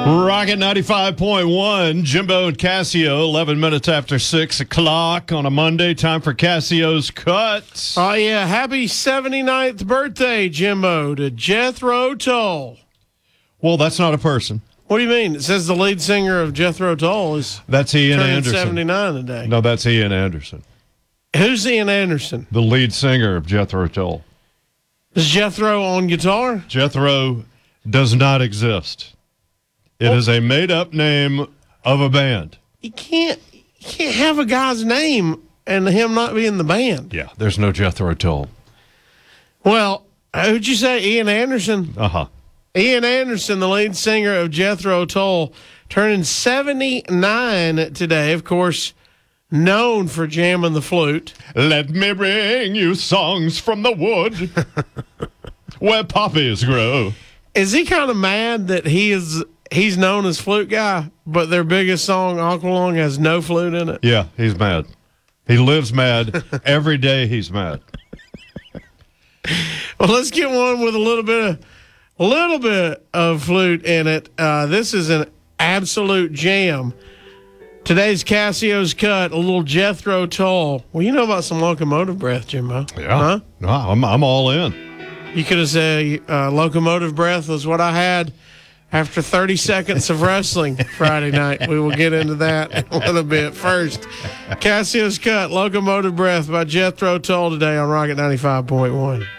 Rocket 95.1, Jimbo and Casio, 11 minutes after 6 o'clock on a Monday. Time for Casio's Cut. Oh, yeah. Happy 79th birthday, Jimbo, to Jethro Tull. Well, that's not a person. What do you mean? It says the lead singer of Jethro Tull is That's Ian turning Anderson. 79 today. No, that's Ian Anderson, Who's Ian Anderson? the lead singer of Jethro Tull. Is Jethro on guitar? Jethro does not exist. It is a made-up name of a band. You can't have a guy's name and him not be in the band. Yeah, there's no Jethro Tull. Well, who'd you say? Ian Anderson? Uh-huh. Ian Anderson, the lead singer of Jethro Tull, turning 79 today. Of course, known for jamming the flute. Let me bring you songs from the wood where poppies grow. Is he kind of mad that he's known as Flute Guy, but their biggest song, Aqualung, has no flute in it? Yeah, he's mad. He lives mad. Every day he's mad. Well, let's get one with a little bit of flute in it. This is an absolute jam. Today's Casio's Cut, a little Jethro Tull. Well, you know about some locomotive breath, Jimbo. Yeah. Huh? No, I'm all in. You could have said locomotive breath was what I had after 30 seconds of wrestling Friday night. We will get into that in a little bit. First, Casio's Cut, Locomotive Breath by Jethro Tull today on Rocket 95.1.